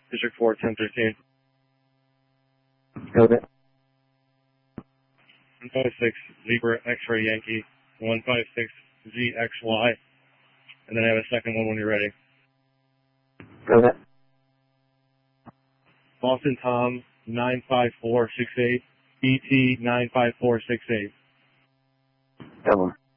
District 4, 1013. Go ahead. 156 Zebra X-ray Yankee, 156 ZXY, and then I have a second one when you're ready. Go ahead. Boston Tom 95468, BT 95468. Go on.